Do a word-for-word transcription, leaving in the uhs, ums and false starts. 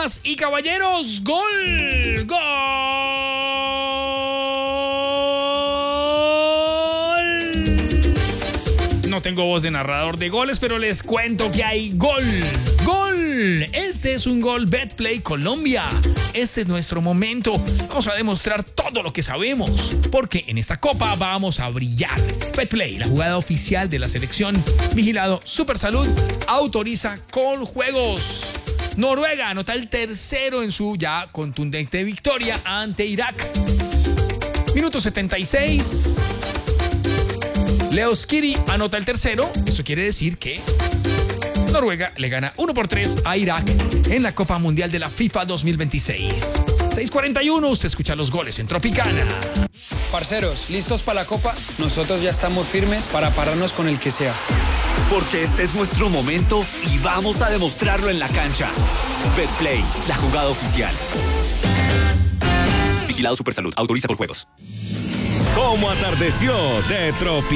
Damas y caballeros, gol, gol. No tengo voz de narrador de goles, pero les cuento que hay gol. ¡Gol! Este es un gol Betplay Colombia. Este es nuestro momento. Vamos a demostrar todo lo que sabemos, porque en esta copa vamos a brillar. Betplay, la jugada oficial de la selección. Vigilado Supersalud, autoriza con juegos. Noruega anota el tercero en su ya contundente victoria ante Irak. Minuto setenta y seis. Leo Skiri anota el tercero. Esto quiere decir que Noruega le gana uno por tres a Irak en la Copa Mundial de la FIFA dos mil veintiséis. seis cuarenta y uno, usted escucha los goles en Tropicana. Parceros, ¿listos para la Copa? Nosotros ya estamos firmes para pararnos con el que sea. Porque este es nuestro momento y vamos a demostrarlo en la cancha. Betplay, la jugada oficial. Vigilado Supersalud, autoriza con juegos. ¿Cómo atardeció de Tropicana?